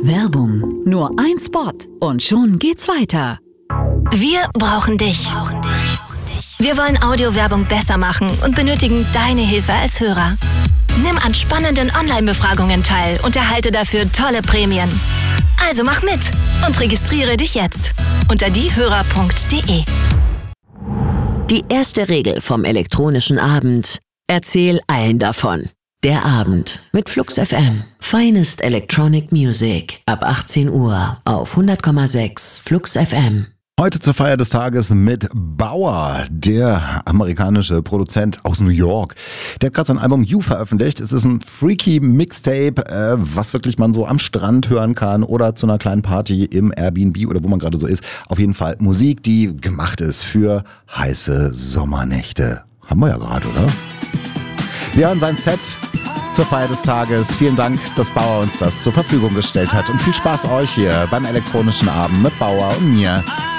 Werbung. Nur ein Spot und schon geht's weiter. Wir brauchen dich. Wir wollen Audiowerbung besser machen und benötigen deine Hilfe als Hörer. Nimm an spannenden Online-Befragungen teil und erhalte dafür tolle Prämien. Also mach mit und registriere dich jetzt unter diehörer.de. Die erste Regel vom elektronischen Abend: Erzähl allen davon. Der Abend mit Flux FM. Finest Electronic Music. Ab 18 Uhr auf 100,6 Flux FM. Heute zur Feier des Tages mit Bauer, der amerikanische Produzent aus New York. Der hat gerade sein Album You veröffentlicht. Es ist ein freaky Mixtape, was wirklich man so am Strand hören kann oder zu einer kleinen Party im Airbnb oder wo man gerade so ist. Auf jeden Fall Musik, die gemacht ist für heiße Sommernächte. Haben wir ja gerade, oder? Wir hören sein Set zur Feier des Tages. Vielen Dank, dass Bauer uns das zur Verfügung gestellt hat. Und viel Spaß euch hier beim elektronischen Abend mit Bauer und mir.